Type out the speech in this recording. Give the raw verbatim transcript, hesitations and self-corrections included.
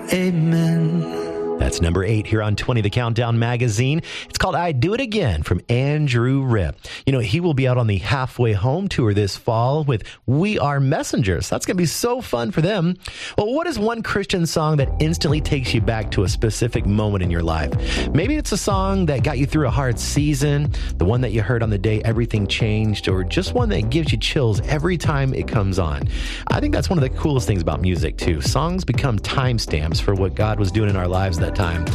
Amen. That's number eight here on twenty, the Countdown Magazine. It's called I Do It Again from Andrew Ripp. You know, he will be out on the Halfway Home tour this fall with We Are Messengers. That's going to be so fun for them. Well, what is one Christian song that instantly takes you back to a specific moment in your life? Maybe it's a song that got you through a hard season, the one that you heard on the day everything changed, or just one that gives you chills every time it comes on. I think that's one of the coolest things about music, too. Songs become timestamps for what God was doing in our lives that time.